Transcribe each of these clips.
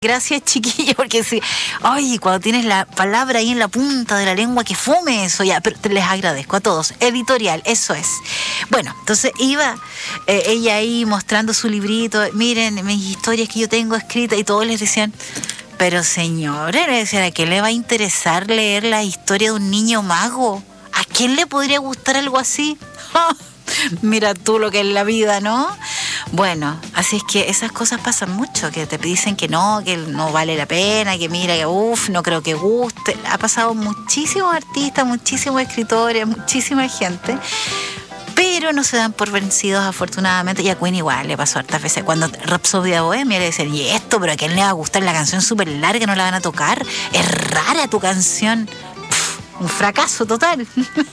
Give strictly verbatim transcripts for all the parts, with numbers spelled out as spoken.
Gracias, chiquillo, porque sí. Ay, cuando tienes la palabra ahí en la punta de la lengua, que fome eso ya. Pero te les agradezco a todos. Editorial, eso es. Bueno, entonces iba eh, ella ahí mostrando su librito. Miren mis historias que yo tengo escritas, y todos les decían, pero señores, le decían, ¿a quién le va a interesar leer la historia de un niño mago? ¿A quién le podría gustar algo así? Mira tú lo que es la vida, ¿no? Bueno, así es que esas cosas pasan mucho, que te dicen que no, que no vale la pena, que mira, que uff, no creo que guste. Ha pasado muchísimos artistas, muchísimos escritores, muchísima gente, pero no se dan por vencidos, afortunadamente. Y a Queen igual le pasó hartas veces. Cuando Rhapsody Bohemia le decían, ¿y esto? ¿Pero a quién le va a gustar la canción súper larga? ¿No la van a tocar? Es rara tu canción. Pff, un fracaso total.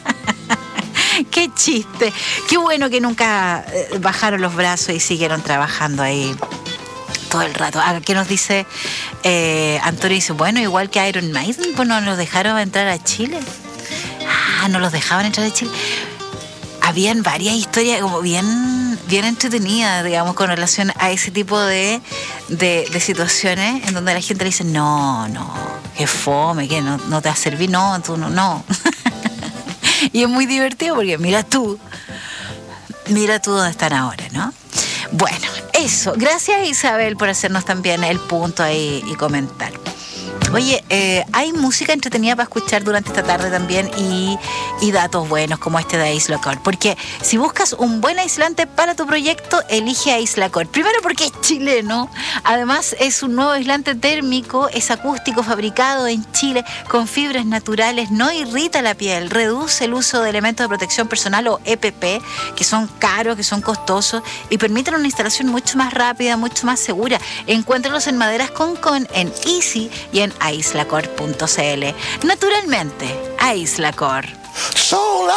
Qué chiste. Qué bueno que nunca bajaron los brazos y siguieron trabajando ahí todo el rato. Ah, ¿qué nos dice eh, Antonio? Dice, bueno, igual que Iron Maiden, pues no los dejaron entrar a Chile. Ah, no los dejaban entrar a Chile. Habían varias historias como bien, bien entretenidas, digamos, con relación a ese tipo de, de, de situaciones en donde la gente le dice, no, no, qué fome, que no, no te va a servir, no, tú no, no. Y es muy divertido porque mira tú, mira tú dónde están ahora, ¿no? Bueno, eso. Gracias, Isabel, por hacernos también el punto ahí y comentar. Oye, eh, hay música entretenida para escuchar durante esta tarde también y, y datos buenos como este de Aislacor. Porque si buscas un buen aislante para tu proyecto, elige Aislacor. Primero porque es chileno. Además es un nuevo aislante térmico, es acústico, fabricado en Chile con fibras naturales, no irrita la piel, reduce el uso de elementos de protección personal o E P P, que son caros, que son costosos y permiten una instalación mucho más rápida, mucho más segura. Encuéntralos en Maderas Concon, en Easy y en aislacor punto c l. Naturalmente, Aislacor.